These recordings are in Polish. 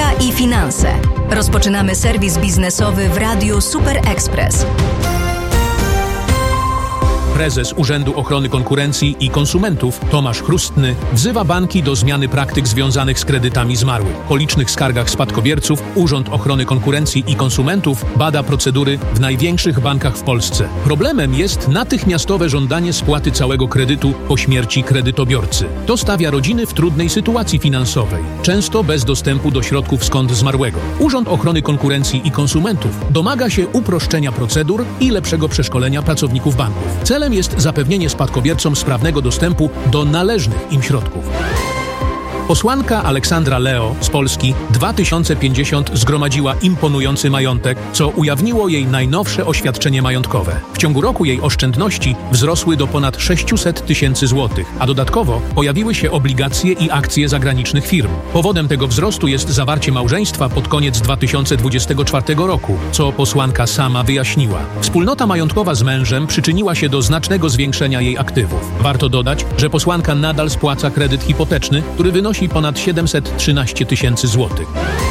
Gospodarka i finanse. Rozpoczynamy serwis biznesowy w Radiu Super Express. Prezes Urzędu Ochrony Konkurencji i Konsumentów Tomasz Chrustny wzywa banki do zmiany praktyk związanych z kredytami zmarłych. Po licznych skargach spadkobierców Urząd Ochrony Konkurencji i Konsumentów bada procedury w największych bankach w Polsce. Problemem jest natychmiastowe żądanie spłaty całego kredytu po śmierci kredytobiorcy. To stawia rodziny w trudnej sytuacji finansowej, często bez dostępu do środków z kont zmarłego. Urząd Ochrony Konkurencji i Konsumentów domaga się uproszczenia procedur i lepszego przeszkolenia pracowników banków. Celem jest zapewnienie spadkobiercom sprawnego dostępu do należnych im środków. Posłanka Aleksandra Leo z Polski 2050 zgromadziła imponujący majątek, co ujawniło jej najnowsze oświadczenie majątkowe. W ciągu roku jej oszczędności wzrosły do ponad 600 tysięcy złotych, a dodatkowo pojawiły się obligacje i akcje zagranicznych firm. Powodem tego wzrostu jest zawarcie małżeństwa pod koniec 2024 roku, co posłanka sama wyjaśniła. Wspólnota majątkowa z mężem przyczyniła się do znacznego zwiększenia jej aktywów. Warto dodać, że posłanka nadal spłaca kredyt hipoteczny, który wynosi ponad 713 tysięcy złotych.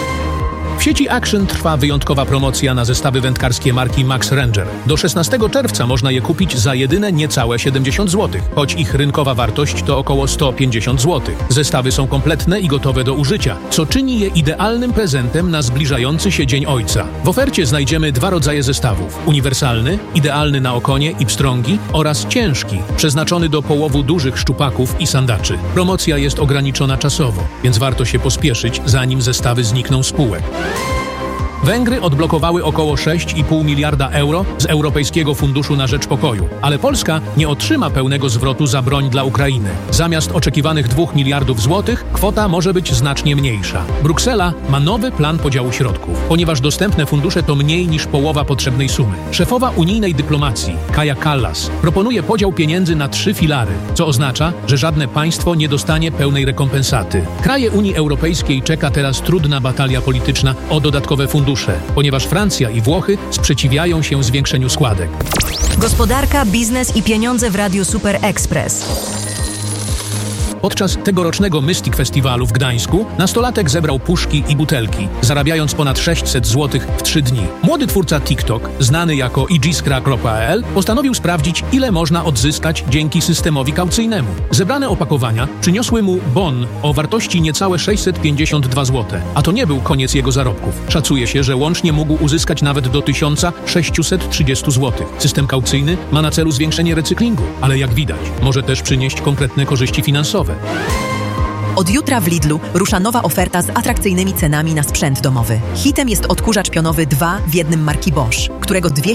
W sieci Action trwa wyjątkowa promocja na zestawy wędkarskie marki Max Ranger. Do 16 czerwca można je kupić za jedyne niecałe 70 zł, choć ich rynkowa wartość to około 150 zł. Zestawy są kompletne i gotowe do użycia, co czyni je idealnym prezentem na zbliżający się Dzień Ojca. W ofercie znajdziemy dwa rodzaje zestawów. Uniwersalny, idealny na okonie i pstrągi, oraz ciężki, przeznaczony do połowu dużych szczupaków i sandaczy. Promocja jest ograniczona czasowo, więc warto się pospieszyć, zanim zestawy znikną z półek. Węgry odblokowały około 6,5 miliarda euro z Europejskiego Funduszu na Rzecz Pokoju, ale Polska nie otrzyma pełnego zwrotu za broń dla Ukrainy. Zamiast oczekiwanych 2 miliardów złotych, kwota może być znacznie mniejsza. Bruksela ma nowy plan podziału środków, ponieważ dostępne fundusze to mniej niż połowa potrzebnej sumy. Szefowa unijnej dyplomacji, Kaja Kallas, proponuje podział pieniędzy na 3 filary, co oznacza, że żadne państwo nie dostanie pełnej rekompensaty. Kraje Unii Europejskiej czeka teraz trudna batalia polityczna o dodatkowe fundusze, ponieważ Francja i Włochy sprzeciwiają się zwiększeniu składek. Gospodarka, biznes i pieniądze w Radiu Super Express. Podczas tegorocznego Mystic Festiwalu w Gdańsku nastolatek zebrał puszki i butelki, zarabiając ponad 600 zł w 3 dni. Młody twórca TikTok, znany jako igiskra.pl, postanowił sprawdzić, ile można odzyskać dzięki systemowi kaucyjnemu. Zebrane opakowania przyniosły mu bon o wartości niecałe 652 zł, a to nie był koniec jego zarobków. Szacuje się, że łącznie mógł uzyskać nawet do 1630 zł. System kaucyjny ma na celu zwiększenie recyklingu, ale jak widać, może też przynieść konkretne korzyści finansowe. Od jutra w Lidlu rusza nowa oferta z atrakcyjnymi cenami na sprzęt domowy. Hitem jest odkurzacz pionowy 2 w 1 marki Bosch, którego